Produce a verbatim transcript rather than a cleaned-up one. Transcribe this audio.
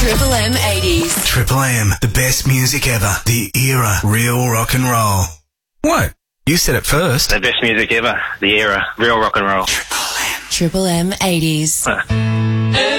Triple M eighties. Triple M, the best music ever. The era, real rock and roll. What? You said it first. The best music ever. The era, real rock and roll. Triple M eighties. Huh.